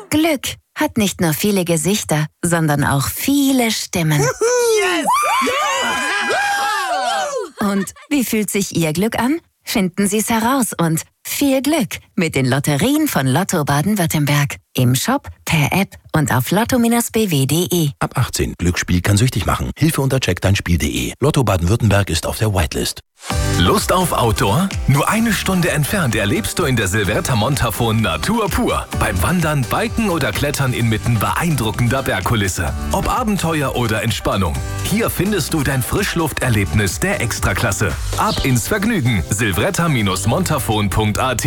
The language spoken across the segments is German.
Glück hat nicht nur viele Gesichter, sondern auch viele Stimmen. Yes! Und wie fühlt sich Ihr Glück an? Finden Sie es heraus und viel Glück mit den Lotterien von Lotto Baden-Württemberg. Im Shop, per App und auf lotto-bw.de. Ab 18. Glücksspiel kann süchtig machen. Hilfe unter checkdeinspiel.de. Lotto Baden-Württemberg ist auf der Whitelist. Lust auf Outdoor? Nur eine Stunde entfernt erlebst du in der Silvretta Montafon Natur pur. Beim Wandern, Biken oder Klettern inmitten beeindruckender Bergkulisse. Ob Abenteuer oder Entspannung. Hier findest du dein Frischlufterlebnis der Extraklasse. Ab ins Vergnügen. silvretta-montafon.at.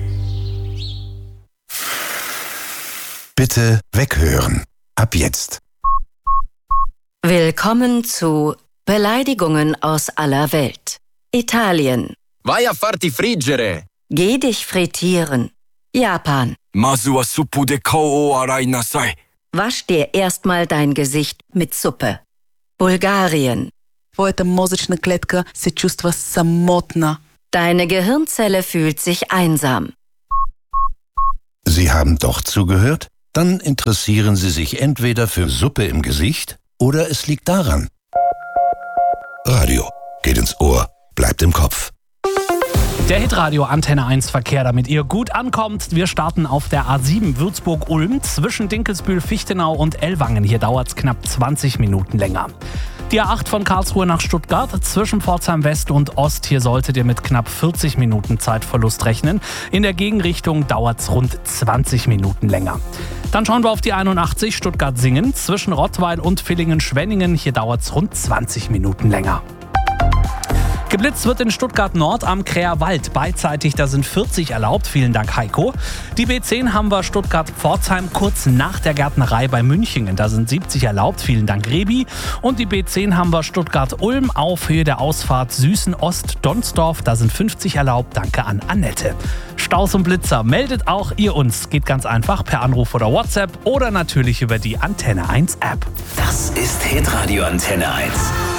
Bitte weghören. Ab jetzt. Willkommen zu Beleidigungen aus aller Welt. Italien. Vai a farti friggere. Geh dich frittieren. Japan. Mazu wa suppu de kao o arai nasai. Wasch dir erstmal dein Gesicht mit Suppe. Bulgarien. Твоята мозъчна клетка се чувства самотна. Deine Gehirnzelle fühlt sich einsam. Sie haben doch zugehört? Dann interessieren Sie sich entweder für Suppe im Gesicht oder es liegt daran. Radio geht ins Ohr, bleibt im Kopf. Der Hitradio Antenne 1 Verkehr, damit ihr gut ankommt. Wir starten auf der A7 Würzburg-Ulm zwischen Dinkelsbühl, Fichtenau und Ellwangen. Hier dauert es knapp 20 Minuten länger. Die A8 von Karlsruhe nach Stuttgart zwischen Pforzheim West und Ost. Hier solltet ihr mit knapp 40 Minuten Zeitverlust rechnen. In der Gegenrichtung dauert es rund 20 Minuten länger. Dann schauen wir auf die 81 Stuttgart-Singen zwischen Rottweil und Villingen-Schwenningen. Hier dauert es rund 20 Minuten länger. Geblitzt wird in Stuttgart Nord am Kräher Wald. Beidseitig, da sind 40 erlaubt. Vielen Dank, Heiko. Die B10 haben wir Stuttgart-Pforzheim kurz nach der Gärtnerei bei Münchingen. Da sind 70 erlaubt. Vielen Dank, Rebi. Und die B10 haben wir Stuttgart-Ulm auf Höhe der Ausfahrt Süßen-Ost-Donsdorf. Da sind 50 erlaubt. Danke an Annette. Staus und Blitzer, meldet auch ihr uns. Geht ganz einfach per Anruf oder WhatsApp oder natürlich über die Antenne 1 App. Das ist Hitradio Antenne 1.